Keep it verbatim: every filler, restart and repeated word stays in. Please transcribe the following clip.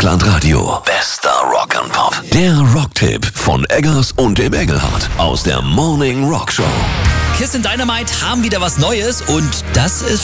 Dreieckland Radio. Bester Rock and Pop. Der Rocktipp von Eggers und dem Engelhardt aus der Morning Rock Show. Kiss in Dynamite haben wieder was Neues und das ist